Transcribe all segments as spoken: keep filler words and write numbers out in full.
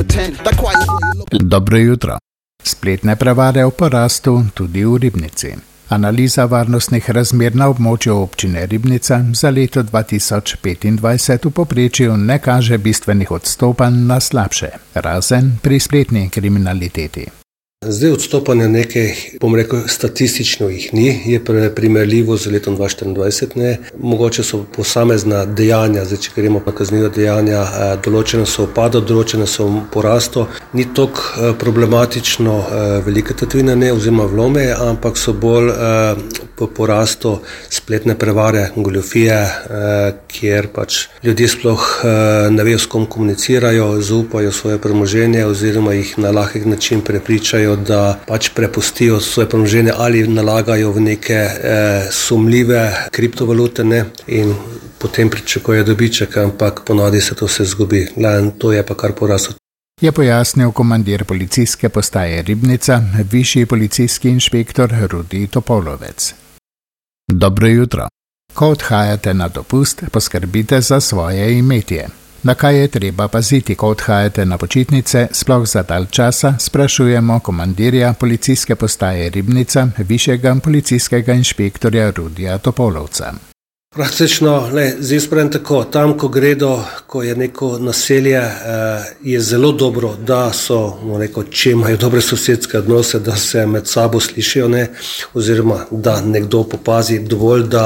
Dobro jutro. Spletne prevare v porastu tudi v Ribnici. Analiza varnostnih razmer na območju občine Ribnica za leto dva tisoč petindvajset v povprečju ne kaže bistvenih odstopanj na slabše, razen pri spletni kriminaliteti. Zdaj odstopanja nekaj, bom rekel, statistično jih ni, je primerljivo z letom dva tisoč štiriindvajset, ne. Mogoče so posamezna dejanja, zdaj če gremo na kazniva dejanja, določene so upadle, določene so v porastu. Ni toliko problematično velike tatvine, ne, oziroma vlome, ampak so bolj po porastu spletne prevare, goljufije, kjer pač ljudje sploh ne vejo, s kom komunicirajo, zaupajo svoje premoženje oziroma jih na lahek način prepričajo, da pač prepustijo svoje premoženje ali nalagajo v neke eh, sumljive kriptovalute, ne, in potem pričakujejo dobiček, ampak ponavadi se to vse zgubi. Gledam, to je pa kar poraslo. Je pojasnil komandir policijske postaje Ribnica, višji policijski inšpektor Rudi Topolovec. Dobro jutro. Ko odhajate na dopust, poskrbite za svoje imetje. Na kaj je treba paziti, ko odhajate na počitnice, sploh za dalj časa, sprašujemo komandirja policijske postaje Ribnica, višjega policijskega inšpektorja Rudija Topolovca. Praktično, ne, zdaj sprem tako, tam, ko gredo, ko je neko naselje, je zelo dobro, da so, neko, če imajo dobre sosedske odnose, da se med sabo slišijo, ne, oziroma da nekdo popazi dovolj, da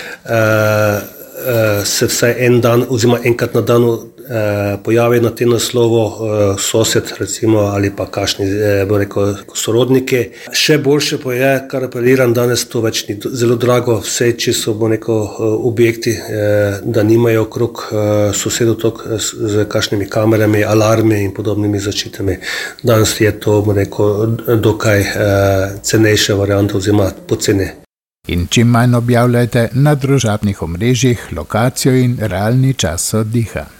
eh, se vsaj en dan oziroma enkrat na dan pojavi na tem naslovu sosed, recimo, ali pa kakšni, bo rekel, sorodniki. Še boljše pa je, kar apeliram, danes to več ni zelo drago, vse, če so, bo rekel, objekti, da nimajo okrog sosedov tok z kakšnimi kamerami, alarmi in podobnimi zaščitami. Danes je to, bo rekel, dokaj cenejša varianta oziroma poceni. In čim manj objavljajte na družabnih omrežjih lokacijo in realni čas oddiha.